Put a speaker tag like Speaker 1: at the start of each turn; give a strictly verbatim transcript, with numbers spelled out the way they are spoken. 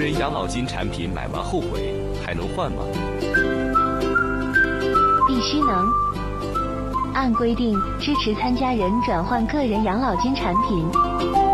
Speaker 1: 人养老金产品买完后悔还能换吗？
Speaker 2: 必须能。按规定支持参加人转换个人养老金产品。